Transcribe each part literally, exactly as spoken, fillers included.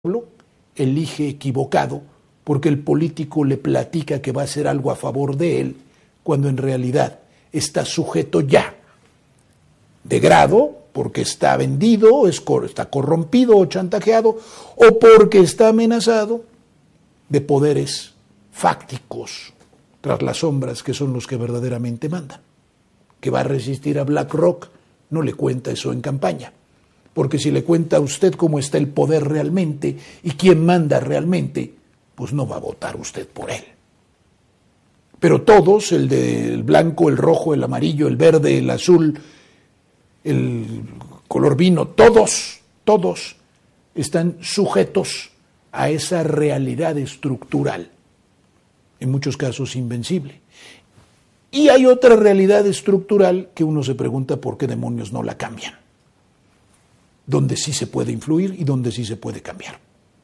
elige equivocado porque el político le platica que va a hacer algo a favor de él, cuando en realidad está sujeto ya de grado, porque está vendido, está corrompido o chantajeado, o porque está amenazado de poderes fácticos tras las sombras, que son los que verdaderamente mandan. Que va a resistir a BlackRock, no le cuenta eso en campaña, porque si le cuenta a usted cómo está el poder realmente y quién manda realmente, pues no va a votar usted por él. Pero todos, el del blanco, el rojo, el amarillo, el verde, el azul, el color vino, todos, todos están sujetos a esa realidad estructural, en muchos casos invencible. Y hay otra realidad estructural que uno se pregunta por qué demonios no la cambian, donde sí se puede influir y donde sí se puede cambiar.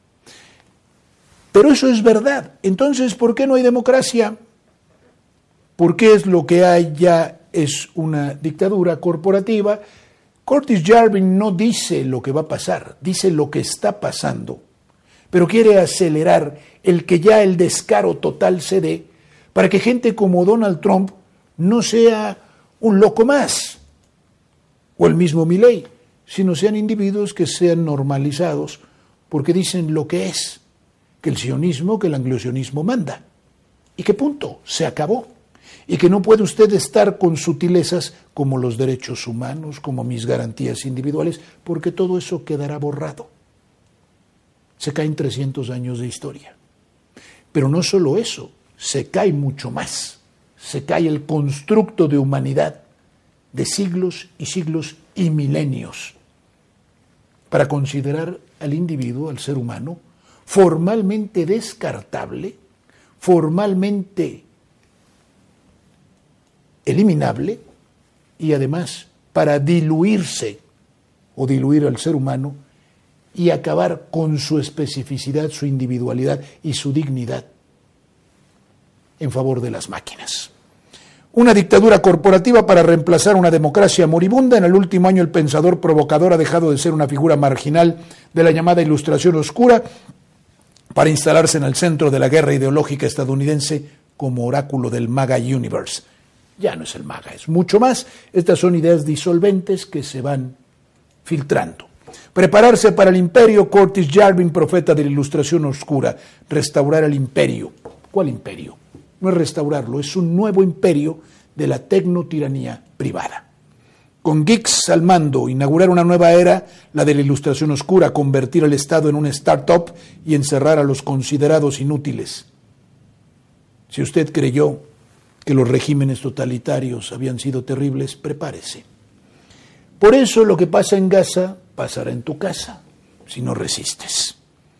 Pero eso es verdad. Entonces, ¿por qué no hay democracia? ¿Por qué es lo que hay ya es una dictadura corporativa? Curtis Yarvin no dice lo que va a pasar, dice lo que está pasando, pero quiere acelerar el que ya el descaro total se dé para que gente como Donald Trump no sea un loco más, o el mismo Milei, sino sean individuos que sean normalizados porque dicen lo que es, que el sionismo, que el anglosionismo manda, y que punto, se acabó. Y que no puede usted estar con sutilezas como los derechos humanos, como mis garantías individuales, porque todo eso quedará borrado. Se caen trescientos años de historia. Pero no solo eso, se cae mucho más. Se cae el constructo de humanidad de siglos y siglos y milenios para considerar al individuo, al ser humano, formalmente descartable, formalmente eliminable, y además para diluirse o diluir al ser humano y acabar con su especificidad, su individualidad y su dignidad en favor de las máquinas. Una dictadura corporativa para reemplazar una democracia moribunda. En el último año el pensador provocador ha dejado de ser una figura marginal de la llamada Ilustración Oscura para instalarse en el centro de la guerra ideológica estadounidense como oráculo del MAGA Universe. Ya no es el MAGA, es mucho más. Estas son ideas disolventes que se van filtrando. Prepararse para el imperio. Curtis Yarvin, profeta de la Ilustración Oscura. Restaurar el imperio. ¿Cuál imperio? No es restaurarlo, es un nuevo imperio de la tecnotiranía privada. Con geeks al mando, inaugurar una nueva era, la de la Ilustración Oscura, convertir al Estado en una startup y encerrar a los considerados inútiles. Si usted creyó que los regímenes totalitarios habían sido terribles, prepárese. Por eso lo que pasa en Gaza pasará en tu casa, si no resistes.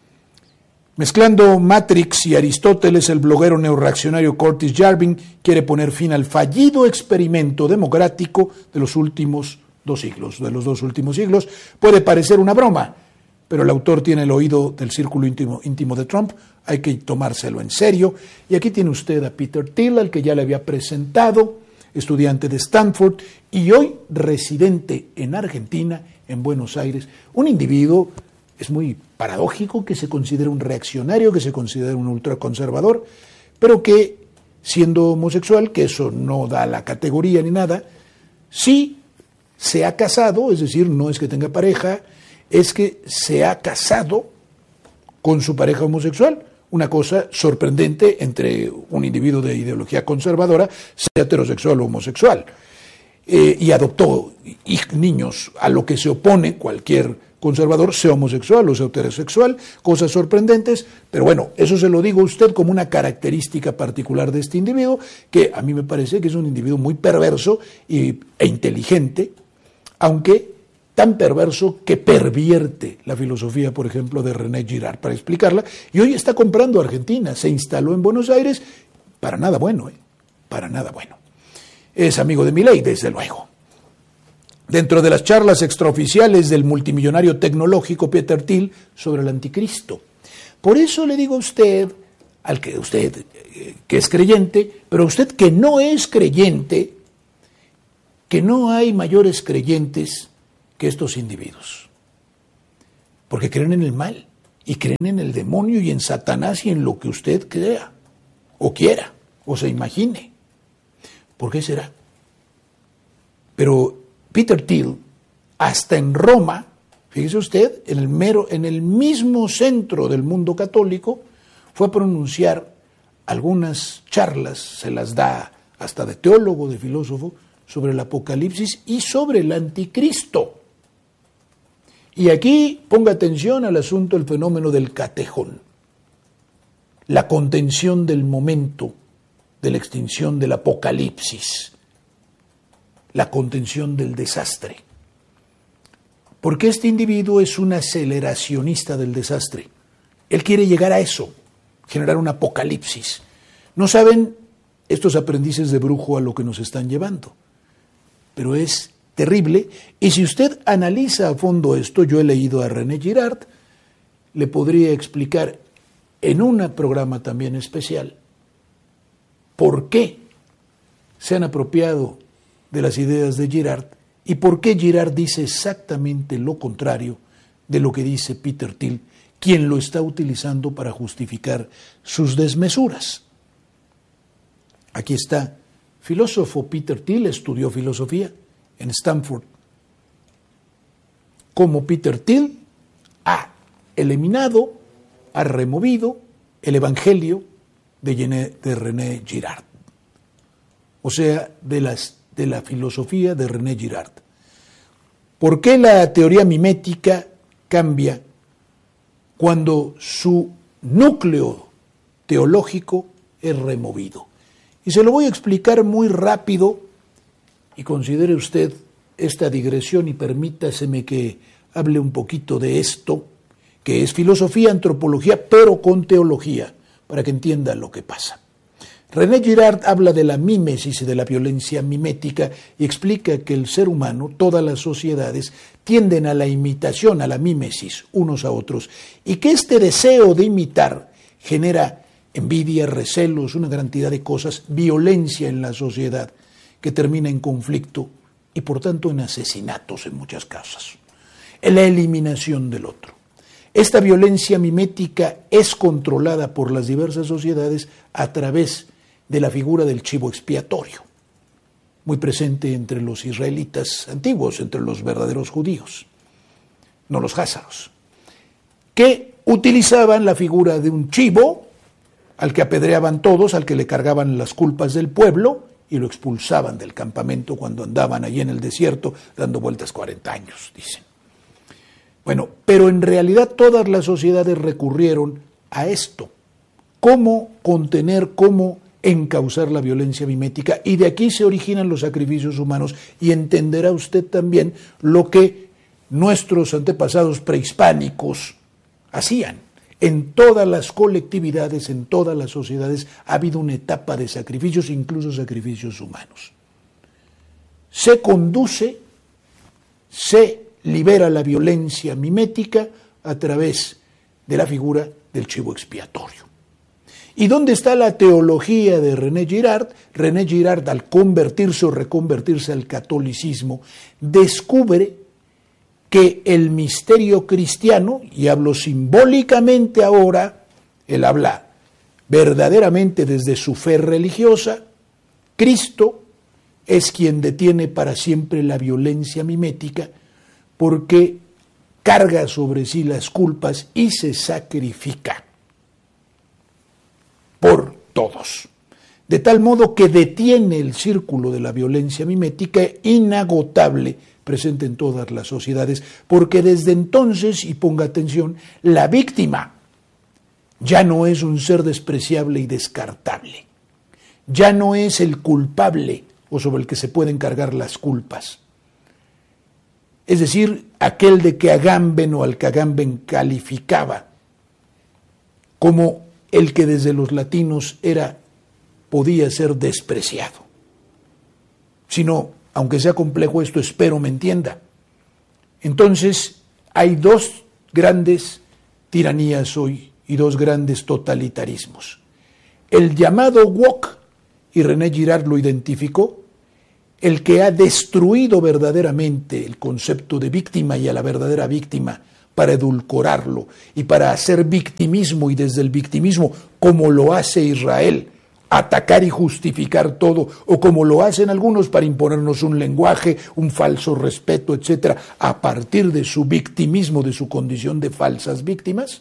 Mezclando Matrix y Aristóteles, el bloguero neorreaccionario Curtis Yarvin quiere poner fin al fallido experimento democrático de los últimos dos siglos. De los dos últimos siglos puede parecer una broma, pero el autor tiene el oído del círculo íntimo, íntimo de Trump, hay que tomárselo en serio. Y aquí tiene usted a Peter Thiel, al que ya le había presentado, estudiante de Stanford y hoy residente en Argentina, en Buenos Aires, un individuo. Es muy paradójico que se considere un reaccionario, que se considere un ultraconservador, pero que, siendo homosexual, que eso no da la categoría ni nada, sí se ha casado, es decir, no es que tenga pareja, es que se ha casado con su pareja homosexual. Una cosa sorprendente entre un individuo de ideología conservadora, sea heterosexual o homosexual. Eh, y adoptó niños, a lo que se opone cualquier conservador, sea homosexual o sea heterosexual, cosas sorprendentes, pero bueno, eso se lo digo a usted como una característica particular de este individuo, que a mí me parece que es un individuo muy perverso y, e inteligente, aunque tan perverso que pervierte la filosofía, por ejemplo, de René Girard, para explicarla, y hoy está comprando Argentina, se instaló en Buenos Aires, para nada bueno, ¿eh? para nada bueno. Es amigo de Milei, desde luego. Dentro de las charlas extraoficiales del multimillonario tecnológico Peter Thiel sobre el anticristo. Por eso le digo a usted, al que usted eh, que es creyente, pero a usted que no es creyente, que no hay mayores creyentes que estos individuos. Porque creen en el mal y creen en el demonio y en Satanás y en lo que usted crea, o quiera, o se imagine. ¿Por qué será? Pero Peter Thiel, hasta en Roma, fíjese usted, en el, mero, en el mismo centro del mundo católico, fue a pronunciar algunas charlas, se las da hasta de teólogo, de filósofo, sobre el Apocalipsis y sobre el Anticristo. Y aquí ponga atención al asunto, el fenómeno del catejón, la contención del momento de la extinción del Apocalipsis, la contención del desastre. Porque este individuo es un aceleracionista del desastre. Él quiere llegar a eso, generar un apocalipsis. No saben estos aprendices de brujo a lo que nos están llevando, pero es terrible. Y si usted analiza a fondo esto, yo he leído a René Girard, le podría explicar en un programa también especial por qué se han apropiado de las ideas de Girard y por qué Girard dice exactamente lo contrario de lo que dice Peter Thiel, quien lo está utilizando para justificar sus desmesuras. Aquí está, filósofo Peter Thiel, estudió filosofía en Stanford. Como Peter Thiel ha eliminado, ha removido el Evangelio de, René, de René Girard, o sea, de, las, de la filosofía de René Girard. ¿Por qué la teoría mimética cambia cuando su núcleo teológico es removido? Y se lo voy a explicar muy rápido, y considere usted esta digresión y permítaseme que hable un poquito de esto, que es filosofía, antropología, pero con teología, para que entienda lo que pasa. René Girard habla de la mímesis y de la violencia mimética y explica que el ser humano, todas las sociedades, tienden a la imitación, a la mímesis, unos a otros, y que este deseo de imitar genera envidia, recelos, una gran cantidad de cosas, violencia en la sociedad, que termina en conflicto y por tanto en asesinatos en muchas casos, en la eliminación del otro. Esta violencia mimética es controlada por las diversas sociedades a través de la figura del chivo expiatorio, muy presente entre los israelitas antiguos, entre los verdaderos judíos, no los házaros, que utilizaban la figura de un chivo al que apedreaban todos, al que le cargaban las culpas del pueblo y lo expulsaban del campamento cuando andaban allí en el desierto dando vueltas cuarenta años, dicen. Bueno, pero en realidad todas las sociedades recurrieron a esto. ¿Cómo contener, cómo encauzar la violencia mimética? Y de aquí se originan los sacrificios humanos, y entenderá usted también lo que nuestros antepasados prehispánicos hacían. En todas las colectividades, en todas las sociedades, ha habido una etapa de sacrificios, incluso sacrificios humanos. Se conduce, se libera la violencia mimética a través de la figura del chivo expiatorio. ¿Y dónde está la teología de René Girard? René Girard, al convertirse o reconvertirse al catolicismo, descubre que el misterio cristiano, y hablo simbólicamente ahora, él habla verdaderamente desde su fe religiosa, Cristo es quien detiene para siempre la violencia mimética, porque carga sobre sí las culpas y se sacrifica por todos. De tal modo que detiene el círculo de la violencia mimética inagotable presente en todas las sociedades, porque desde entonces, y ponga atención, la víctima ya no es un ser despreciable y descartable, ya no es el culpable o sobre el que se pueden cargar las culpas. Es decir, aquel de que Agamben o al que Agamben calificaba como el que desde los latinos era, podía ser despreciado. Sino, aunque sea complejo esto, espero me entienda. Entonces, hay dos grandes tiranías hoy y dos grandes totalitarismos. El llamado woke, y René Girard lo identificó, el que ha destruido verdaderamente el concepto de víctima y a la verdadera víctima para edulcorarlo y para hacer victimismo, y desde el victimismo, como lo hace Israel, atacar y justificar todo, o como lo hacen algunos para imponernos un lenguaje, un falso respeto, etcétera, a partir de su victimismo, de su condición de falsas víctimas.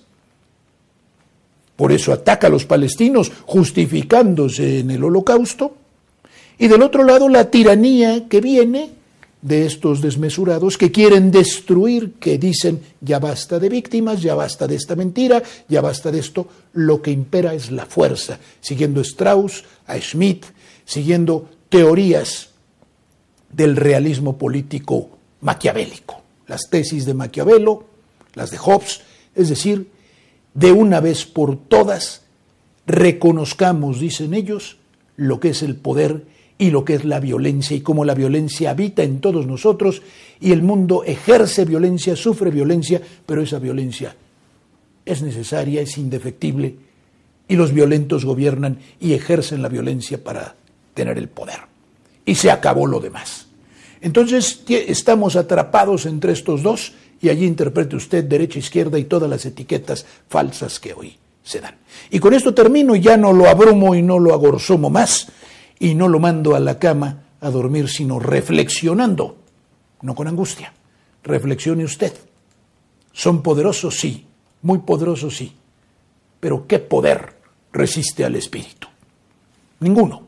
Por eso ataca a los palestinos, justificándose en el Holocausto. Y del otro lado, la tiranía que viene de estos desmesurados que quieren destruir, que dicen ya basta de víctimas, ya basta de esta mentira, ya basta de esto. Lo que impera es la fuerza, siguiendo a Strauss, a Schmitt, siguiendo teorías del realismo político maquiavélico, las tesis de Maquiavelo, las de Hobbes, es decir, de una vez por todas reconozcamos, dicen ellos, lo que es el poder y lo que es la violencia, y cómo la violencia habita en todos nosotros, y el mundo ejerce violencia, sufre violencia, pero esa violencia es necesaria, es indefectible, y los violentos gobiernan y ejercen la violencia para tener el poder. Y se acabó lo demás. Entonces estamos atrapados entre estos dos, y allí interprete usted derecha, izquierda y todas las etiquetas falsas que hoy se dan. Y con esto termino, y ya no lo abrumo y no lo agorzomo más, y no lo mando a la cama a dormir, sino reflexionando, no con angustia. Reflexione usted. ¿Son poderosos? Sí, muy poderosos, sí. Pero ¿qué poder resiste al espíritu? Ninguno.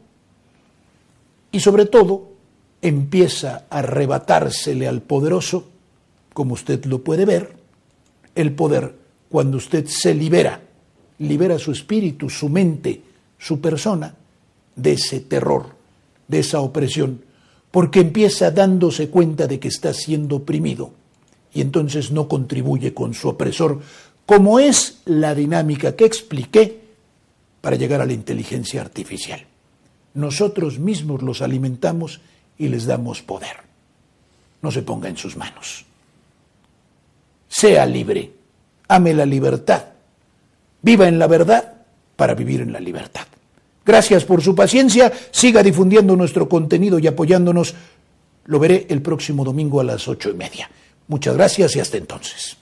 Y sobre todo, empieza a arrebatársele al poderoso, como usted lo puede ver, el poder cuando usted se libera, libera su espíritu, su mente, su persona, de ese terror, de esa opresión, porque empieza dándose cuenta de que está siendo oprimido y entonces no contribuye con su opresor, como es la dinámica que expliqué para llegar a la inteligencia artificial. Nosotros mismos los alimentamos y les damos poder. No se ponga en sus manos. Sea libre, ame la libertad, viva en la verdad para vivir en la libertad. Gracias por su paciencia, siga difundiendo nuestro contenido y apoyándonos. Lo veré el próximo domingo a las ocho y media. Muchas gracias y hasta entonces.